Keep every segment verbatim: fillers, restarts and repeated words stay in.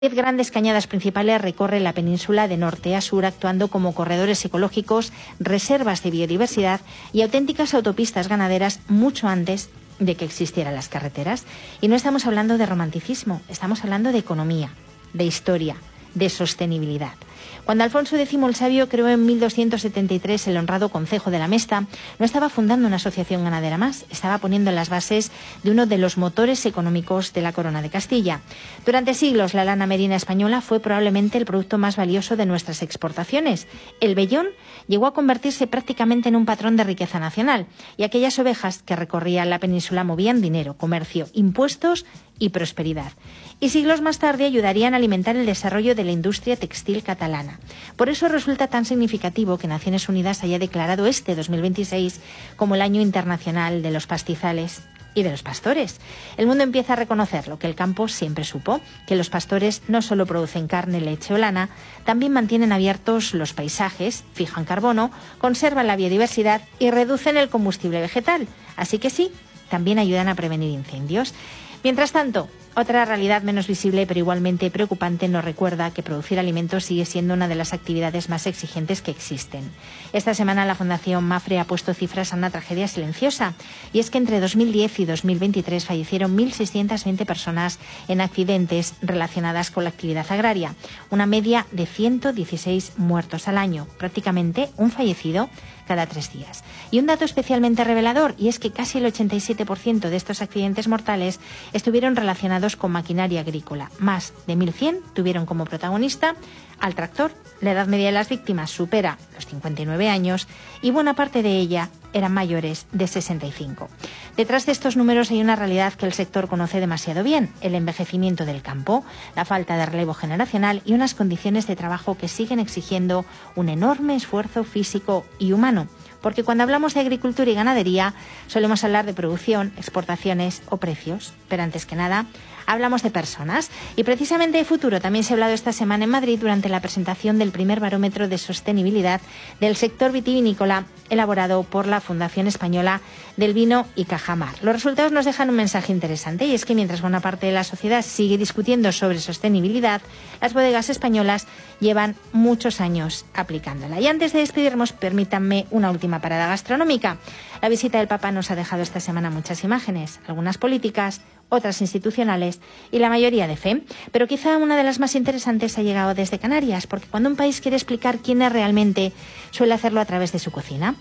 Diez grandes cañadas principales recorren la península de norte a sur, actuando como corredores ecológicos, reservas de biodiversidad y auténticas autopistas ganaderas mucho antes de que existieran las carreteras. Y no estamos hablando de romanticismo, estamos hablando de economía, de historia, de sostenibilidad. Cuando Alfonso décimo el Sabio creó en mil doscientos setenta y tres el honrado concejo de la Mesta, no estaba fundando una asociación ganadera más, estaba poniendo las bases de uno de los motores económicos de la corona de Castilla. Durante siglos, la lana merina española fue probablemente el producto más valioso de nuestras exportaciones. El vellón llegó a convertirse prácticamente en un patrón de riqueza nacional, y aquellas ovejas que recorrían la península movían dinero, comercio, impuestos y prosperidad. Y siglos más tarde ayudarían a alimentar el desarrollo de la industria textil catalana. Por eso resulta tan significativo que Naciones Unidas haya declarado este dos mil veintiséis como el Año Internacional de los Pastizales y de los pastores. El mundo empieza a reconocer lo que el campo siempre supo, que los pastores no solo producen carne, leche o lana, también mantienen abiertos los paisajes, fijan carbono, conservan la biodiversidad y reducen el combustible vegetal. Así que sí, también ayudan a prevenir incendios. Mientras tanto, otra realidad menos visible pero igualmente preocupante nos recuerda que producir alimentos sigue siendo una de las actividades más exigentes que existen. Esta semana la Fundación Mafre ha puesto cifras a una tragedia silenciosa, y es que entre dos mil diez y dos mil veintitrés fallecieron mil seiscientas veinte personas en accidentes relacionadas con la actividad agraria, una media de ciento dieciséis muertos al año, prácticamente un fallecido cada tres días. Y un dato especialmente revelador, y es que casi el ochenta y siete por ciento de estos accidentes mortales estuvieron relacionados con maquinaria agrícola. Más de mil cien tuvieron como protagonista al tractor. La edad media de las víctimas supera los cincuenta y nueve años y buena parte de ella eran mayores de sesenta y cinco. Detrás de estos números hay una realidad que el sector conoce demasiado bien: el envejecimiento del campo, la falta de relevo generacional y unas condiciones de trabajo que siguen exigiendo un enorme esfuerzo físico y humano. Porque cuando hablamos de agricultura y ganadería solemos hablar de producción, exportaciones o precios, pero antes que nada hablamos de personas. Y precisamente de futuro también se ha hablado esta semana en Madrid durante la presentación del primer barómetro de sostenibilidad del sector vitivinícola elaborado por la Fundación Española del Vino y Cajamar. Los resultados nos dejan un mensaje interesante, y es que mientras buena parte de la sociedad sigue discutiendo sobre sostenibilidad, las bodegas españolas llevan muchos años aplicándola. Y antes de despedirnos, permítanme una última parada gastronómica. La visita del Papa nos ha dejado esta semana muchas imágenes, algunas políticas, otras institucionales y la mayoría de fe. Pero quizá una de las más interesantes ha llegado desde Canarias, porque cuando un país quiere explicar quién es realmente, suele hacerlo a través de su cocina.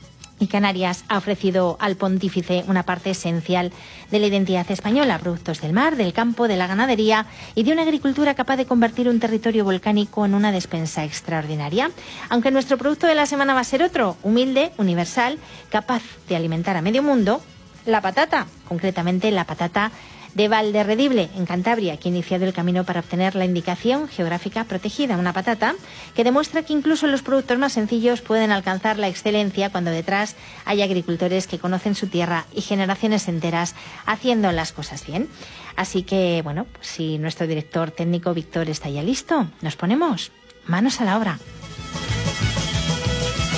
Y Canarias ha ofrecido al pontífice una parte esencial de la identidad española: productos del mar, del campo, de la ganadería y de una agricultura capaz de convertir un territorio volcánico en una despensa extraordinaria. Aunque nuestro producto de la semana va a ser otro, humilde, universal, capaz de alimentar a medio mundo: la patata, concretamente la patata de Valderredible, en Cantabria, que ha iniciado el camino para obtener la indicación geográfica protegida. Una patata que demuestra que incluso los productos más sencillos pueden alcanzar la excelencia cuando detrás hay agricultores que conocen su tierra y generaciones enteras haciendo las cosas bien. Así que, bueno, pues si nuestro director técnico Víctor está ya listo, nos ponemos manos a la obra.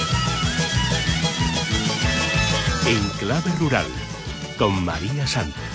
En Clave Rural, con María Santos.